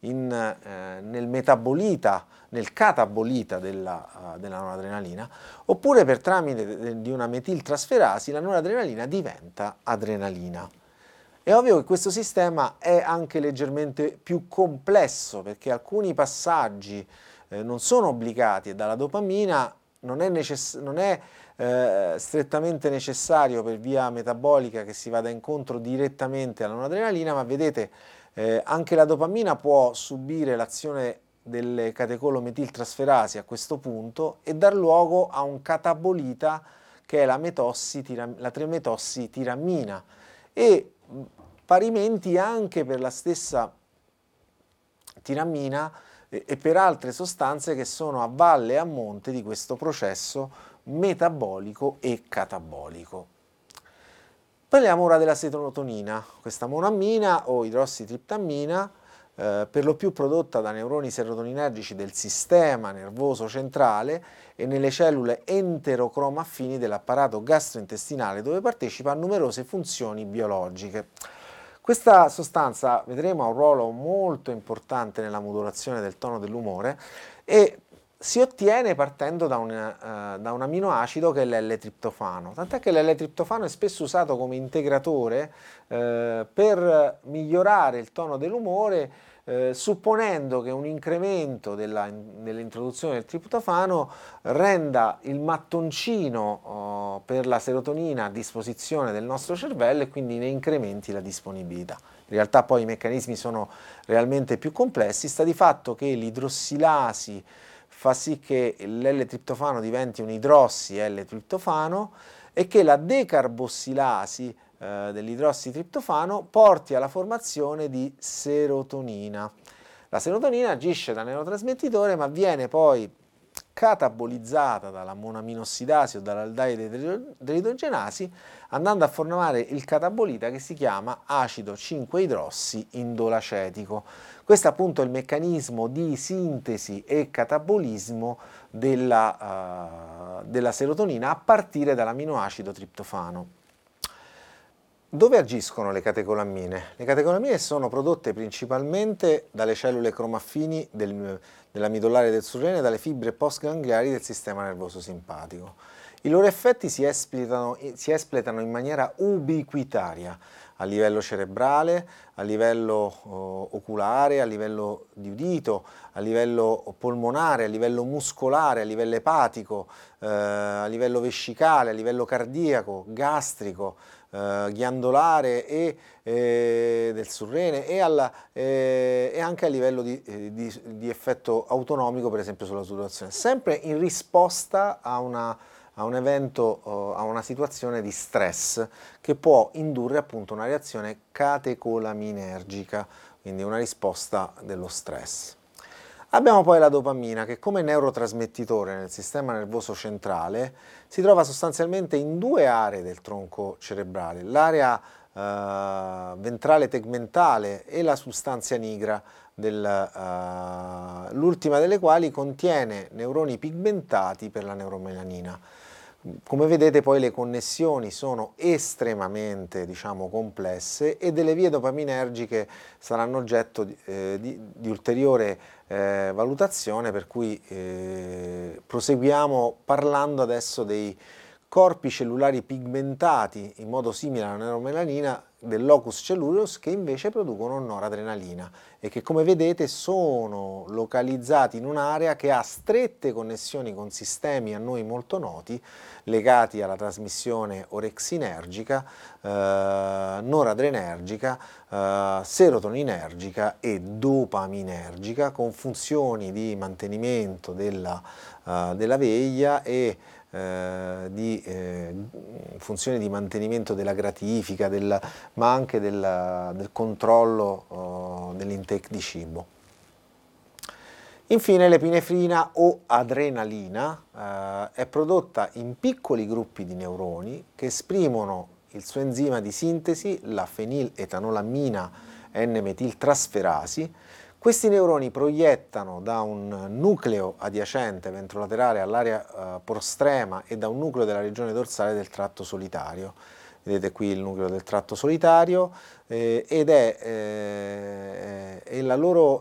nel metabolita, nel catabolita della noradrenalina, oppure per tramite di una metiltrasferasi la noradrenalina diventa adrenalina. È ovvio che questo sistema è anche leggermente più complesso, perché alcuni passaggi non sono obbligati e dalla dopamina non è strettamente necessario per via metabolica che si vada incontro direttamente alla noradrenalina, ma vedete anche la dopamina può subire l'azione delle catecolometiltrasferasi a questo punto e dar luogo a un catabolita che è la 3-metossitirammina e parimenti anche per la stessa tirammina e per altre sostanze che sono a valle e a monte di questo processo metabolico e catabolico. Parliamo ora della serotonina, questa monoammina o idrossitriptammina, per lo più prodotta da neuroni serotoninergici del sistema nervoso centrale e nelle cellule enterocromaffini dell'apparato gastrointestinale, dove partecipa a numerose funzioni biologiche. Questa sostanza, vedremo, ha un ruolo molto importante nella modulazione del tono dell'umore e si ottiene partendo da un aminoacido che è l'L-triptofano, tant'è che l'L-triptofano è spesso usato come integratore per migliorare il tono dell'umore, supponendo che un incremento nell'introduzione del triptofano renda il mattoncino per la serotonina a disposizione del nostro cervello e quindi ne incrementi la disponibilità. In realtà poi i meccanismi sono realmente più complessi, sta di fatto che l'idrossilasi fa sì che l'L-triptofano diventi un idrossi-L-triptofano e che la decarbossilasi dell'idrossitriptofano porti alla formazione di serotonina. La serotonina agisce da neurotrasmettitore ma viene poi catabolizzata dalla monoaminossidasi o dall'aldeide dell'idrogenasi andando a formare il catabolita che si chiama acido 5-idrossi indolacetico. Questo appunto è il meccanismo di sintesi e catabolismo della serotonina a partire dall'aminoacido triptofano. Dove agiscono le catecolammine? Le catecolammine sono prodotte principalmente dalle cellule cromaffini della midollare del surrene e dalle fibre postgangliari del sistema nervoso simpatico. I loro effetti si espletano in maniera ubiquitaria a livello cerebrale, a livello oculare, a livello di udito, a livello polmonare, a livello muscolare, a livello epatico, a livello vescicale, a livello cardiaco, gastrico, ghiandolare e del surrene e anche a livello di effetto autonomico, per esempio sulla sudorazione, sempre in risposta a un evento, a una situazione di stress che può indurre appunto una reazione catecolaminergica, quindi una risposta dello stress. Abbiamo poi la dopamina che come neurotrasmettitore nel sistema nervoso centrale si trova sostanzialmente in due aree del tronco cerebrale, l'area ventrale tegmentale e la substantia nigra, l'ultima delle quali contiene neuroni pigmentati per la neuromelanina. Come vedete poi le connessioni sono estremamente, complesse e delle vie dopaminergiche saranno oggetto di ulteriore valutazione, per cui proseguiamo parlando adesso dei corpi cellulari pigmentati in modo simile alla neuromelanina del locus celluleus che invece producono noradrenalina e che come vedete sono localizzati in un'area che ha strette connessioni con sistemi a noi molto noti legati alla trasmissione orexinergica, noradrenergica, serotoninergica e dopaminergica con funzioni di mantenimento della veglia e funzioni di mantenimento della gratifica, ma anche del controllo dell'intake di cibo. Infine l'epinefrina o adrenalina è prodotta in piccoli gruppi di neuroni che esprimono il suo enzima di sintesi, la feniletanolamina N-metiltrasferasi. Questi neuroni proiettano da un nucleo adiacente ventrolaterale all'area prostrema e da un nucleo della regione dorsale del tratto solitario. Vedete qui il nucleo del tratto solitario e la loro